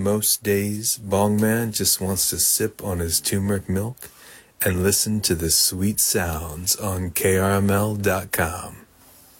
Most days, Bongman just wants to sip on his turmeric milk and listen to the sweet sounds on KRML.com.